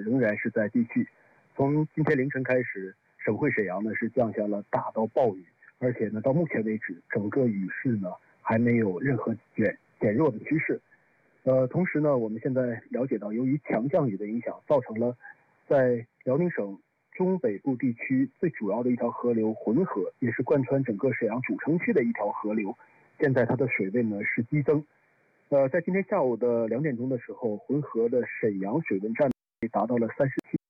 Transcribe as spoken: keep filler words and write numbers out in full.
仍然是在继续。从今天凌晨开始，省会沈阳呢是降下了大到暴雨，而且呢到目前为止，整个雨势呢还没有任何减减弱的趋势。呃，同时呢，我们现在了解到，由于强降雨的影响，造成了在辽宁省中北部地区最主要的一条河流浑河，也是贯穿整个沈阳主城区的一条河流，现在它的水位呢是激增。呃，在今天下午的两点钟的时候，浑河的沈阳水文站达到了三十七